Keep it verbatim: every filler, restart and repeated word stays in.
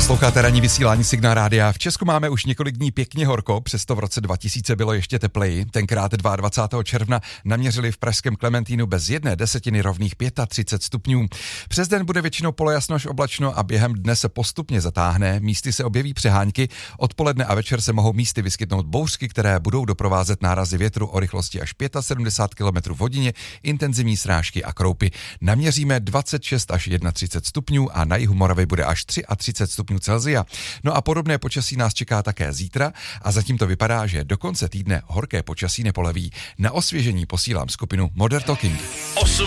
Posloucháte ranní vysílání Signál Rádia. V Česku máme už několik dní pěkně horko, přesto v roce dva tisíce bylo ještě tepleji. Tenkrát dvacátého druhého června naměřili v pražském Klementínu bez jedné desetiny rovných třicet pět stupňů. Přes den bude většinou polojasno až oblačno a během dne se postupně zatáhne, místy se objeví přehánky, odpoledne a večer se mohou místy vyskytnout bouřky, které budou doprovázet nárazy větru o rychlosti až sedmdesát pět kilometrů v hodině, intenzivní srážky a kroupy. Naměříme dvacet šest až třicet jedna stupňů a na jihu Moravy bude až třicet tři stupňů Celsia. No a podobné počasí nás čeká také zítra a zatím to vypadá, že do konce týdne horké počasí nepoleví. Na osvěžení posílám skupinu Modern Talking.